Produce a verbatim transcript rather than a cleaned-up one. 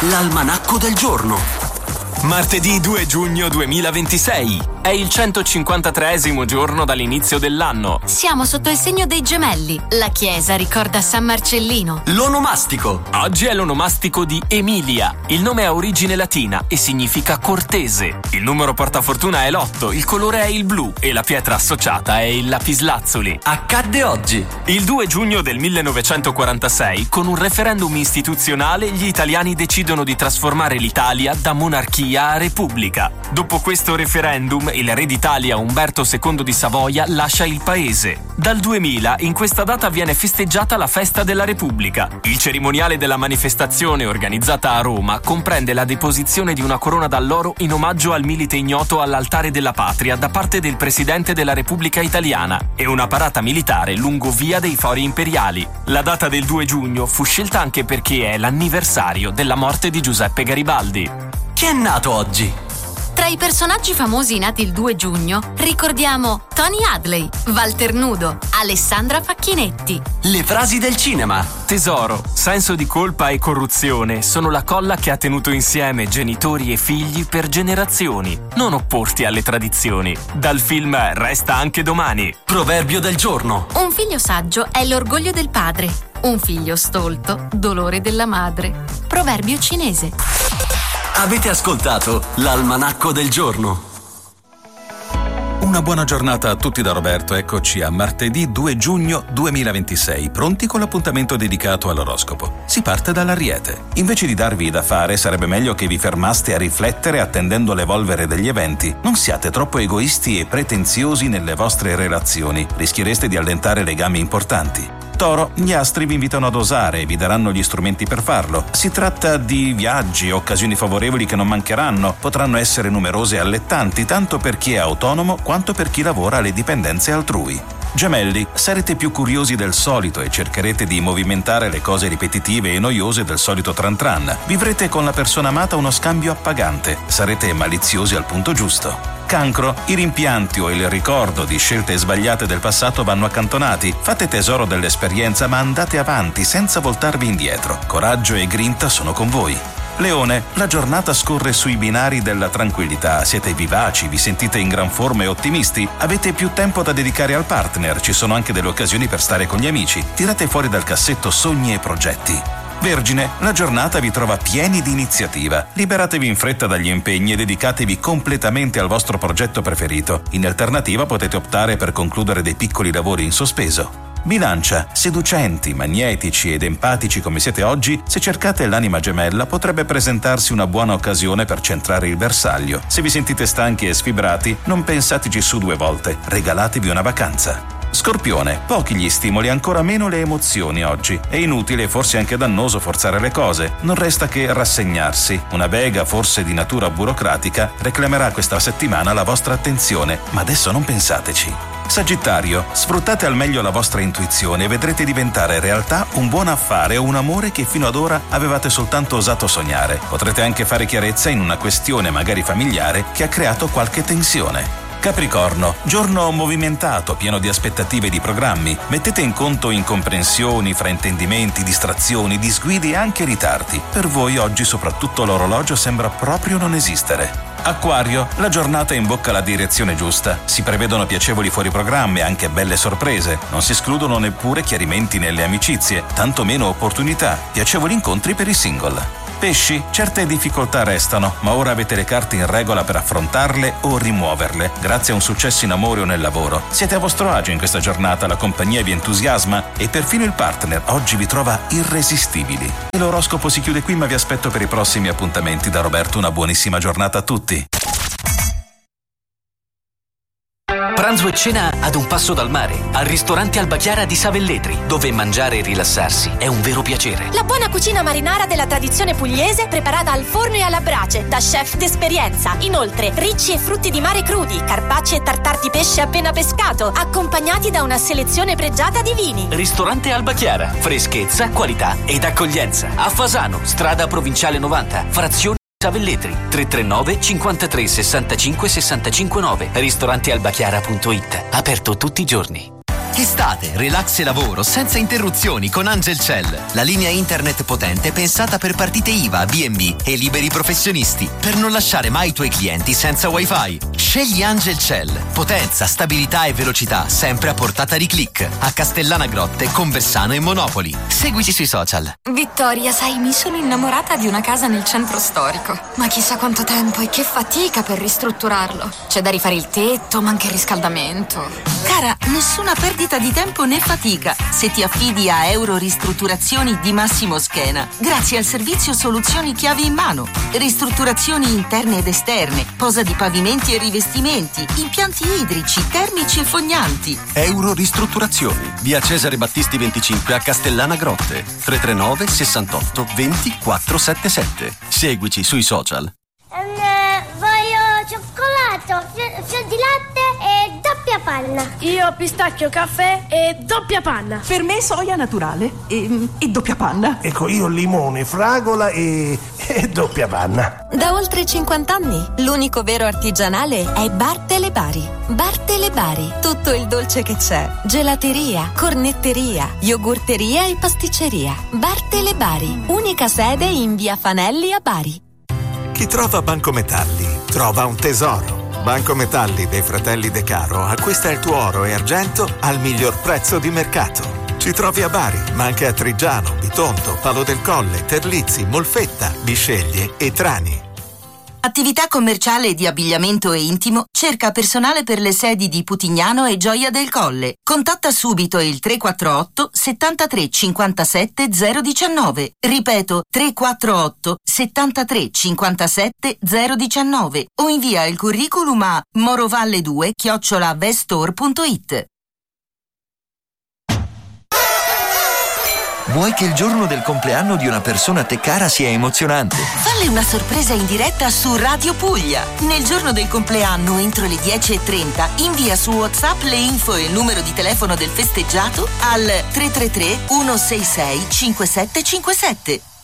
l'almanacco del giorno. Martedì due giugno duemilaventisei. È il centocinquantatreesimo giorno dall'inizio dell'anno. Siamo sotto il segno dei gemelli. La chiesa ricorda San Marcellino. L'onomastico. Oggi è l'onomastico di Emilia. Il nome ha origine latina e significa cortese. Il numero portafortuna è l'otto, il colore è il blu e la pietra associata è il lapislazzuli. Accadde oggi. Il due giugno del millenovecentoquarantasei, con un referendum istituzionale, gli italiani decidono di trasformare l'Italia da monarchia a repubblica. Dopo questo referendum, il re d'Italia Umberto secondo di Savoia lascia il paese. Dal duemila, in questa data viene festeggiata la festa della Repubblica. Il cerimoniale della manifestazione, organizzata a Roma, comprende la deposizione di una corona d'alloro in omaggio al milite ignoto all'altare della patria da parte del presidente della Repubblica Italiana e una parata militare lungo via dei Fori Imperiali. La data del due giugno fu scelta anche perché è l'anniversario della morte di Giuseppe Garibaldi. Chi è nato oggi? Tra i personaggi famosi nati il due giugno ricordiamo Tony Hadley, Walter Nudo, Alessandra Facchinetti. Le frasi del cinema. Tesoro, senso di colpa e corruzione sono la colla che ha tenuto insieme genitori e figli per generazioni. Non opporti alle tradizioni. Dal film Resta anche domani. Proverbio del giorno. Un figlio saggio è l'orgoglio del padre. Un figlio stolto, dolore della madre. Proverbio cinese. Avete ascoltato l'almanacco del giorno. Una buona giornata a tutti da Roberto. Eccoci a martedì due giugno duemilaventisei, pronti con l'appuntamento dedicato all'oroscopo. Si parte dall'Ariete. Invece di darvi da fare, sarebbe meglio che vi fermaste a riflettere attendendo l'evolvere degli eventi. Non siate troppo egoisti e pretenziosi nelle vostre relazioni. Rischiereste di allentare legami importanti. Toro, gli astri vi invitano ad osare e vi daranno gli strumenti per farlo. Si tratta di viaggi, occasioni favorevoli che non mancheranno, potranno essere numerose e allettanti tanto per chi è autonomo quanto per chi lavora alle dipendenze altrui. Gemelli, sarete più curiosi del solito e cercherete di movimentare le cose ripetitive e noiose del solito tran tran. Vivrete con la persona amata uno scambio appagante, sarete maliziosi al punto giusto. Cancro, i rimpianti o il ricordo di scelte sbagliate del passato vanno accantonati. Fate tesoro dell'esperienza ma andate avanti senza voltarvi indietro. Coraggio e grinta sono con voi. Leone, la giornata scorre sui binari della tranquillità, siete vivaci, vi sentite in gran forma e ottimisti, avete più tempo da dedicare al partner, ci sono anche delle occasioni per stare con gli amici, tirate fuori dal cassetto sogni e progetti. Vergine, la giornata vi trova pieni di iniziativa, liberatevi in fretta dagli impegni e dedicatevi completamente al vostro progetto preferito, in alternativa potete optare per concludere dei piccoli lavori in sospeso. Bilancia, seducenti, magnetici ed empatici come siete oggi, se cercate l'anima gemella potrebbe presentarsi una buona occasione per centrare il bersaglio. Se vi sentite stanchi e sfibrati, non pensateci su due volte, regalatevi una vacanza. Scorpione, pochi gli stimoli, ancora meno le emozioni oggi. È inutile e forse anche dannoso forzare le cose. Non resta che rassegnarsi. Una bega, forse di natura burocratica, reclamerà questa settimana la vostra attenzione, ma adesso non pensateci. Sagittario, sfruttate al meglio la vostra intuizione e vedrete diventare realtà un buon affare o un amore che fino ad ora avevate soltanto osato sognare. Potrete anche fare chiarezza in una questione magari familiare che ha creato qualche tensione. Capricorno, giorno movimentato, pieno di aspettative e di programmi. Mettete in conto incomprensioni, fraintendimenti, distrazioni, disguidi e anche ritardi. Per voi oggi soprattutto l'orologio sembra proprio non esistere. Acquario, la giornata imbocca la direzione giusta. Si prevedono piacevoli fuoriprogramma e anche belle sorprese. Non si escludono neppure chiarimenti nelle amicizie, tantomeno opportunità. Piacevoli incontri per i single. Pesci, certe difficoltà restano, ma ora avete le carte in regola per affrontarle o rimuoverle, grazie a un successo in amore o nel lavoro. Siete a vostro agio in questa giornata, la compagnia vi entusiasma e perfino il partner oggi vi trova irresistibili. E l'oroscopo si chiude qui, ma vi aspetto per i prossimi appuntamenti. Da Roberto una buonissima giornata a tutti. Pranzo e cena ad un passo dal mare, al ristorante Alba Chiara di Savelletri, dove mangiare e rilassarsi è un vero piacere. La buona cucina marinara della tradizione pugliese preparata al forno e alla brace da chef d'esperienza. Inoltre, ricci e frutti di mare crudi, carpacci e tartar di pesce appena pescato, accompagnati da una selezione pregiata di vini. Ristorante Alba Chiara, freschezza, qualità ed accoglienza. A Fasano, strada provinciale novanta, frazione Savelletri, tre tre nove cinquantatré sessantacinque sessantacinque nove, ristorantealbachiara punto it, aperto tutti i giorni. Estate, relax e lavoro senza interruzioni con Angelcell, la linea internet potente pensata per partite I V A, B and B e liberi professionisti, per non lasciare mai i tuoi clienti senza wifi. Scegli Angelcell, potenza, stabilità e velocità sempre a portata di click, a Castellana Grotte, Conversano e Monopoli. Seguici sui social. Vittoria, sai, mi sono innamorata di una casa nel centro storico, ma chissà quanto tempo e che fatica per ristrutturarlo. C'è da rifare il tetto, ma anche il riscaldamento. Cara, nessuna perdita di tempo né fatica se ti affidi a Euro Ristrutturazioni di Massimo Schena, grazie al servizio Soluzioni Chiavi in Mano. Ristrutturazioni interne ed esterne, posa di pavimenti e rivestimenti, impianti idrici, termici e fognanti. Euro Ristrutturazioni, via Cesare Battisti venticinque a Castellana Grotte, tre tre nove sessantotto venti quattrocentosettantasette. Seguici sui social. Um, voglio cioccolato, fior di latte e doppia panna. Io pistacchio, caffè e doppia panna. Per me soia naturale e, e doppia panna. Ecco, io limone, fragola e, e doppia panna. Da oltre cinquanta anni l'unico vero artigianale è Bar delle Bari. Bar delle Bari, tutto il dolce che c'è. Gelateria, cornetteria, yogurteria e pasticceria. Bar delle Bari, unica sede in via Fanelli a Bari. Chi trova Banco Metalli trova un tesoro. Banco Metalli dei fratelli De Caro acquista il tuo oro e argento al miglior prezzo di mercato. Ci trovi a Bari, ma anche a Trigiano, Bitonto, Palo del Colle, Terlizzi, Molfetta, Bisceglie e Trani. Attività commerciale di abbigliamento e intimo cerca personale per le sedi di Putignano e Gioia del Colle. Contatta subito il tre quattro otto settantatré cinquantasette zero diciannove. Ripeto, tre quattro otto settantatré cinquantasette zero diciannove o invia il curriculum a morovalle due chiocciola vestore punto it. Vuoi che il giorno del compleanno di una persona a te cara sia emozionante? Falle una sorpresa in diretta su Radio Puglia. Nel giorno del compleanno, entro le dieci e trenta, invia su WhatsApp le info e il numero di telefono del festeggiato al tre tre tre uno sei sei cinque sette cinque sette.